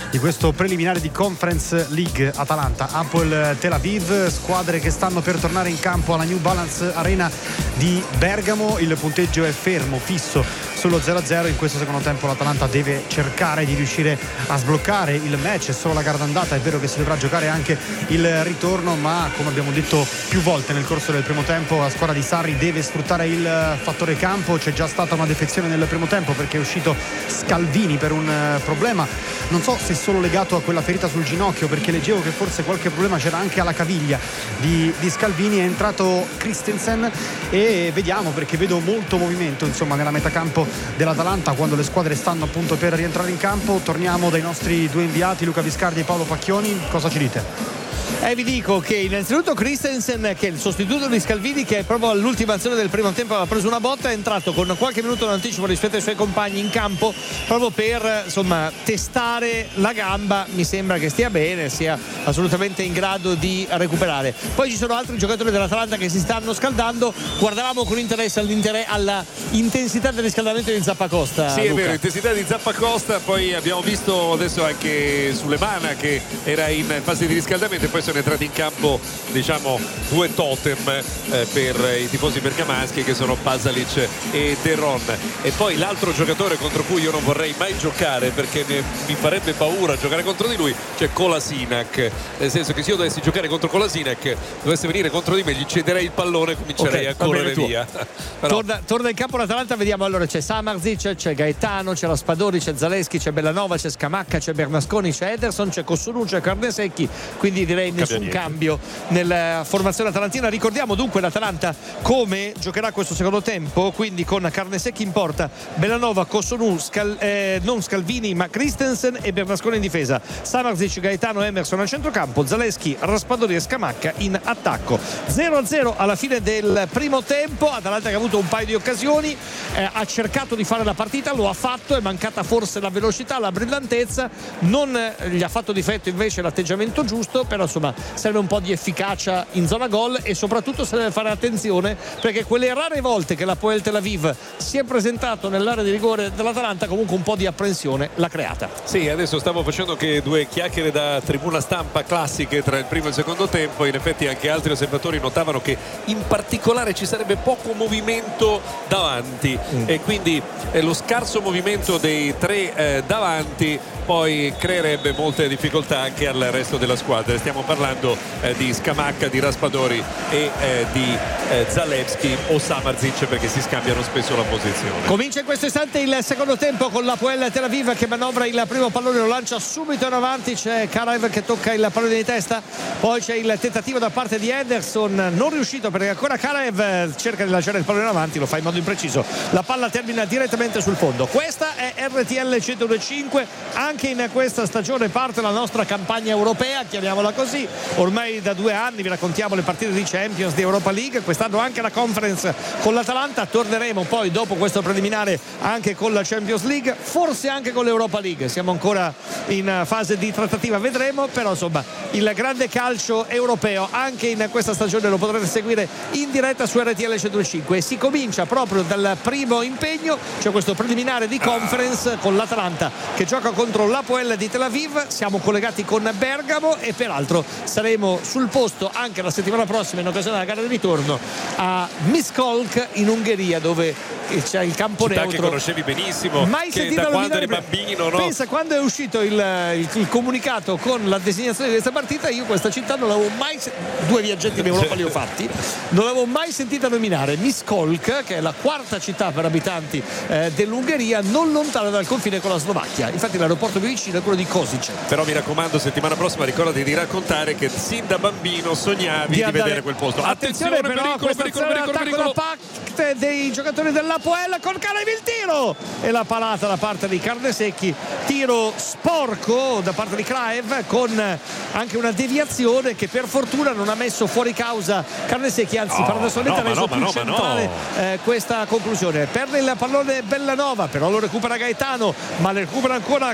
di questo preliminare di Conference League. Atalanta, Hapoel Tel Aviv, squadre che stanno per tornare in campo alla New Balance Arena di Bergamo. Il punteggio è fermo, fisso sullo 0-0. In questo secondo tempo l'Atalanta deve cercare di riuscire a sbloccare il match. È solo la gara d'andata, è vero che si dovrà giocare anche il ritorno, ma come abbiamo detto più volte nel corso del primo tempo, la squadra di Sarri deve sfruttare il fattore campo. C'è già stata una defezione nel primo tempo perché è uscito Scalvini per un problema, non so se solo legato a quella ferita sul ginocchio, perché leggevo che forse qualche problema c'era anche alla caviglia di Scalvini. È entrato Christensen e vediamo, perché vedo molto movimento insomma nella metacampo dell'Atalanta quando le squadre stanno appunto per rientrare in campo. Torniamo dai nostri due inviati, Luca Viscardi e Paolo Pacchioni. Cosa ci dite? Vi dico che innanzitutto Christensen, che è il sostituto di Scalvini, che proprio all'ultima azione del primo tempo aveva preso una botta, è entrato con qualche minuto in anticipo rispetto ai suoi compagni in campo proprio per insomma testare la gamba. Mi sembra che stia bene, sia assolutamente in grado di recuperare. Poi ci sono altri giocatori dell'Atalanta che si stanno scaldando. Guardavamo con interesse alla intensità del riscaldamento di Zappacosta. Sì, Luca. è vero, intensità di Zappacosta. Poi abbiamo visto adesso anche Sulemana che era in fase di riscaldamento, e poi sono entrati in campo diciamo due totem per i tifosi bergamaschi, che sono Pasalic e Derron. E poi l'altro giocatore contro cui io non vorrei mai giocare, perché mi farebbe paura giocare contro di lui, c'è Kolasinac, nel senso che se io dovessi giocare contro Kolasinac, dovesse venire contro di me, gli cederei il pallone e comincerei a correre via. Però... torna in campo l'Atalanta, vediamo. Allora c'è Samardzic, c'è Gaetano, c'è Raspadori, c'è Zaleschi, c'è Bellanova, c'è Scamacca, c'è Bernasconi, c'è Ederson, c'è Cossonu, c'è Carnesecchi, quindi direi nessun cambio nella formazione atalantina. Ricordiamo dunque l'Atalanta come giocherà questo secondo tempo, quindi con Carnesecchi in porta, Bellanova, Cossonu, non Scalvini ma Christensen e Bernasconi in difesa, Samardzic, Gaetano, Emerson al centrocampo, Zaleschi, Raspadori e Scamacca in attacco. 0-0 alla fine del primo tempo. Atalanta che ha avuto un paio di occasioni, ha cercato di fare la partita, lo ha fatto, è mancata forse la velocità, la brillantezza, non gli ha fatto difetto invece l'atteggiamento giusto, però insomma serve un po' di efficacia in zona gol, e soprattutto se deve fare attenzione, perché quelle rare volte che l'Hapoel Tel Aviv si è presentato nell'area di rigore dell'Atalanta comunque un po' di apprensione l'ha creata. Sì, adesso stavo facendo che due chiacchiere da tribuna stampa classiche tra il primo e il secondo tempo. In effetti anche altri osservatori notavano che in particolare ci sarebbe poco movimento davanti, e quindi lo scarso movimento dei tre davanti poi creerebbe molte difficoltà anche al resto della squadra. Stiamo parlando di Scamacca, di Raspadori e di Zalewski o Samardzic, perché si scambiano spesso la posizione. Comincia in questo istante il secondo tempo con l'Hapoel Tel Aviv che manovra il primo pallone, lo lancia subito in avanti, c'è Karaev che tocca il pallone di testa, poi c'è il tentativo da parte di Ederson non riuscito, perché ancora Karaev cerca di lanciare il pallone in avanti, lo fa in modo impreciso, la palla termina direttamente sul fondo. Questa è RTL 102.5. Anche in questa stagione parte la nostra campagna europea, chiamiamola così. Ormai da 2 anni vi raccontiamo le partite di Champions, di Europa League, quest'anno anche la Conference con l'Atalanta. Torneremo poi dopo questo preliminare anche con la Champions League, forse anche con l'Europa League, siamo ancora in fase di trattativa, vedremo, però insomma il grande calcio europeo anche in questa stagione lo potrete seguire in diretta su RTL 105, e si comincia proprio dal primo impegno. C'è questo preliminare di Conference con l'Atalanta che gioca contro l'Hapoel di Tel Aviv. Siamo collegati con Bergamo e peraltro saremo sul posto anche la settimana prossima in occasione della gara di ritorno a Miskolc in Ungheria, dove c'è il campo città neutro che conoscevi benissimo, mai che da quando eri bambino, no? Pensa, quando è uscito il comunicato con la designazione di questa partita, io questa città non l'avevo mai 2 viaggetti in Europa li ho fatti, non l'avevo mai sentita nominare. Miskolc, che è la 4ª città per abitanti dell'Ungheria, non lontana dal confine con la Slovacchia. Infatti l'aeroporto più vicino è quello di Košice. Però mi raccomando, settimana prossima ricordati di raccontare che sin da bambino sognavi di vedere quel posto. Attenzione però, questa azione attacco da parte dei giocatori dell'Hapoel con Karaev il tiro e la parata da parte di Carnesecchi, tiro sporco da parte di Karaev con anche una deviazione che per fortuna non ha messo fuori causa Carnesecchi, anzi paradossalmente ha reso più centrale questa conclusione. Perde il pallone Bellanova, però lo recupera Gaetano, ma le recupera ancora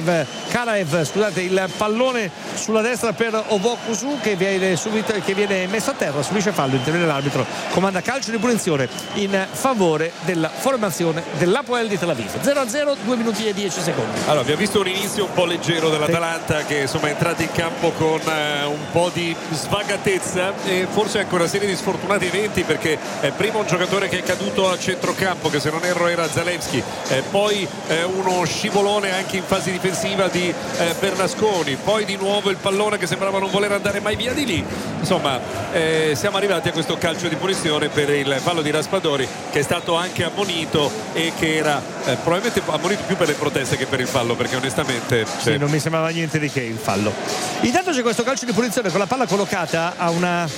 Karaev, scusate, il pallone sulla destra per Ovokusu che viene messo a terra, subisce fallo, interviene l'arbitro, comanda calcio di punizione in favore della formazione dell'Hapoel di Tel Aviv. 0-0, 2 minuti e 10 secondi. Allora, abbiamo visto un inizio un po' leggero dell'Atalanta, che insomma è entrata in campo con un po' di svagatezza e forse anche una serie di sfortunati eventi, perché prima un giocatore che è caduto a centrocampo, che se non erro era Zalewski, poi uno scivolone anche in fase difensiva di Bernasconi, poi di nuovo il pallone che sembrava non voler andare mai via di lì. Insomma, siamo arrivati a questo calcio di punizione per il fallo di Raspadori, che è stato anche ammonito e che era probabilmente ammonito più per le proteste che per il fallo, perché onestamente sì, non mi sembrava niente di che il fallo. Intanto c'è questo calcio di punizione con la palla collocata a una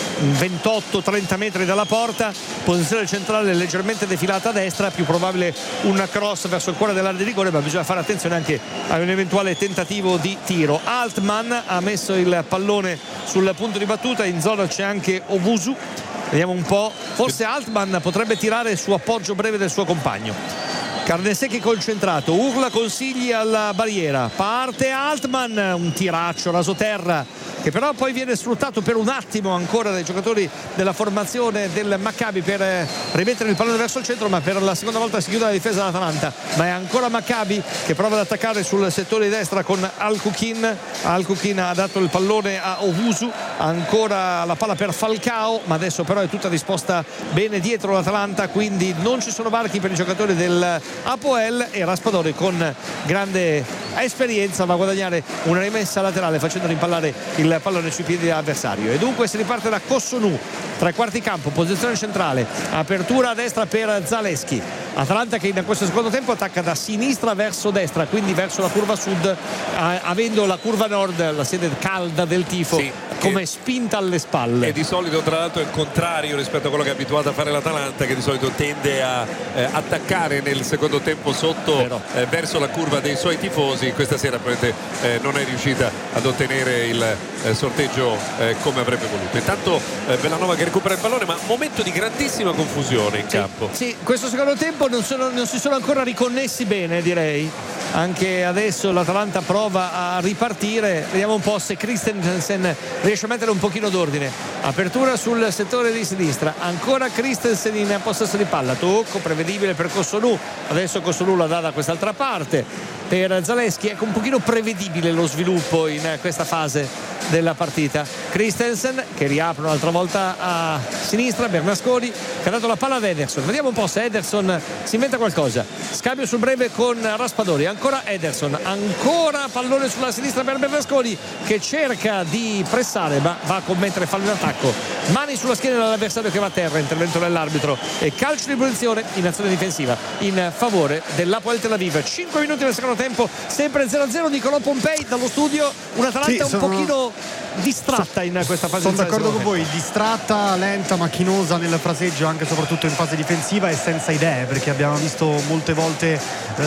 28-30 metri dalla porta, posizione centrale leggermente defilata a destra, più probabile un cross verso il cuore dell'area di rigore, ma bisogna fare attenzione anche a un eventuale tentativo di tiro. Altman ha messo il pallone sul punto di battuta, in zona c'è anche Owusu, vediamo un po', forse Altman potrebbe tirare su appoggio breve del suo compagno. Carnesecchi concentrato, urla consigli alla barriera, parte Altman, un tiraccio rasoterra che però poi viene sfruttato per un attimo ancora dai giocatori della formazione del Maccabi per rimettere il pallone verso il centro, ma per la seconda volta si chiude la difesa dell'Atalanta. Ma è ancora Maccabi che prova ad attaccare sul settore di destra con Al-Kukin. Al-Kukin ha dato il pallone a Owusu, ancora la palla per Falcao, ma adesso però è tutta disposta bene dietro l'Atalanta, quindi non ci sono varchi per i giocatori del Hapoel, e Raspadori con grande esperienza va a guadagnare una rimessa laterale facendo rimpallare il pallone sui piedi dell'avversario. E dunque si riparte da Cossonu, tre quarti campo, posizione centrale, apertura a destra per Zalewski. Atalanta che in questo secondo tempo attacca da sinistra verso destra, quindi verso la curva sud, avendo la curva nord, la sede calda del tifo, sì, come spinta alle spalle. E di solito tra l'altro è il contrario rispetto a quello che è abituato a fare l'Atalanta, che di solito tende a attaccare nel secondo tempo sotto verso la curva dei suoi tifosi. Questa sera probabilmente non è riuscita ad ottenere il sorteggio come avrebbe voluto. Intanto Bellanova che recupera il pallone, ma momento di grandissima confusione in campo. Sì, questo secondo tempo non si sono ancora riconnessi bene, direi. Anche adesso l'Atalanta prova a ripartire, vediamo un po' se Christensen riesce a mettere un pochino d'ordine. Apertura sul settore di sinistra, ancora Christensen in possesso di palla, tocco prevedibile per Cossonu, adesso Cossonu la dà da quest'altra parte per Zalewski. Ecco, un pochino prevedibile lo sviluppo in questa fase della partita. Christensen che riapre un'altra volta a sinistra, Bernasconi che ha dato la palla ad Ederson, vediamo un po' se Ederson si inventa qualcosa. Scambio sul breve con Raspadori, ancora Ederson, ancora pallone sulla sinistra per Bernasconi che cerca di pressare ma va a commettere fallo in attacco, mani sulla schiena dell'avversario che va a terra, intervento dell'arbitro e calcio di punizione in azione difensiva in favore dell'Hapoel Tel Aviv. 5 minuti del secondo tempo, sempre 0-0. Nicolò Pompei dallo studio, un'Atalanta un pochino distratta in questa fase. Sono d'accordo con voi, distratta, lenta, macchinosa nel fraseggio, anche e soprattutto in fase difensiva, e senza idee, perché abbiamo visto molte volte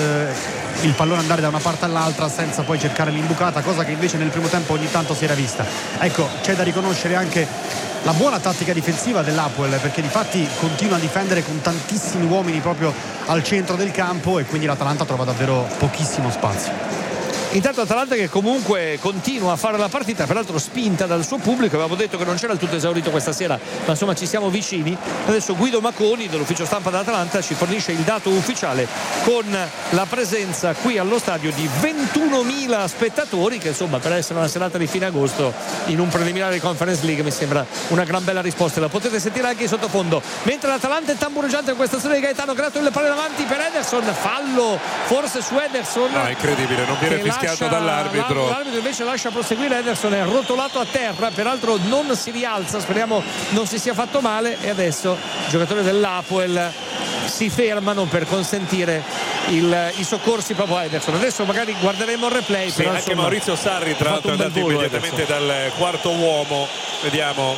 il pallone andare da una parte all'altra senza poi cercare l'imbucata, cosa che invece nel primo tempo ogni tanto si era vista. Ecco, c'è da riconoscere anche la buona tattica difensiva dell'Hapoel, perché di fatti continua a difendere con tantissimi uomini proprio al centro del campo, e quindi l'Atalanta trova davvero pochissimo spazio. Intanto Atalanta che comunque continua a fare la partita, peraltro spinta dal suo pubblico. Avevamo detto che non c'era il tutto esaurito questa sera, ma insomma ci siamo vicini. Adesso Guido Maconi dell'ufficio stampa dell'Atalanta ci fornisce il dato ufficiale con la presenza qui allo stadio di 21.000 spettatori, che insomma per essere una serata di fine agosto in un preliminare di Conference League mi sembra una gran bella risposta. La potete sentire anche in sottofondo mentre l'Atalanta è tambureggiante in questa azione di Gaetano. Grato il pallone avanti per Ederson, fallo forse su Ederson. No, incredibile, non viene fischiato dall'arbitro. L'arbitro invece lascia proseguire Ederson, è rotolato a terra, peraltro non si rialza, speriamo non si sia fatto male, e adesso i giocatori dell'Hapoel si fermano per consentire i soccorsi proprio a Ederson. Adesso magari guarderemo il replay, sì, anche insomma, Maurizio Sarri tra l'altro è andato immediatamente dal quarto uomo, vediamo.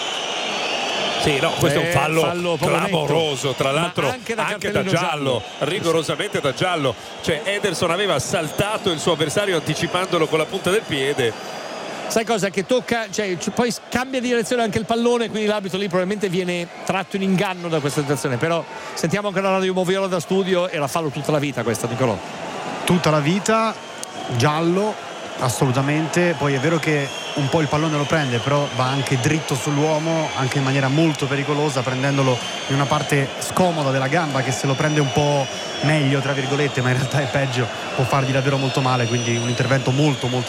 Sì, no, questo è un fallo clamoroso, tra l'altro anche da giallo, rigorosamente da giallo. Cioè Ederson aveva saltato il suo avversario anticipandolo con la punta del piede. Sai cosa? Che tocca, cioè poi cambia direzione anche il pallone, quindi l'arbitro lì probabilmente viene tratto in inganno da questa situazione. Però sentiamo anche la radio Moviola da studio, era fallo tutta la vita questa, Nicolò. Tutta la vita, giallo. Assolutamente, poi è vero che un po' il pallone lo prende, però va anche dritto sull'uomo, anche in maniera molto pericolosa, prendendolo in una parte scomoda della gamba, che se lo prende un po' meglio tra virgolette, ma in realtà è peggio, può fargli davvero molto male, quindi un intervento molto molto